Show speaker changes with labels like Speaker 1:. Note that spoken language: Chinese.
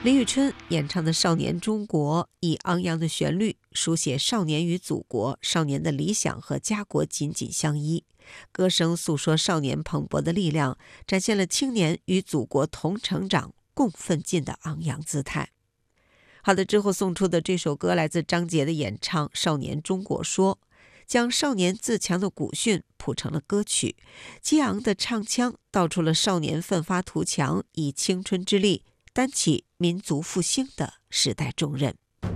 Speaker 1: 李宇春演唱的《少年中国》以昂扬的旋律书写少年与祖国、少年的理想和家国紧紧相依，歌声诉说少年蓬勃的力量，展现了青年与祖国同成长、共奋进的昂扬姿态。好的，之后送出的这首歌来自张杰的演唱《少年中国说》，将少年自强的古训谱成了歌曲，激昂的唱腔道出了少年奋发图强，以青春之力担起民族复兴的时代重任。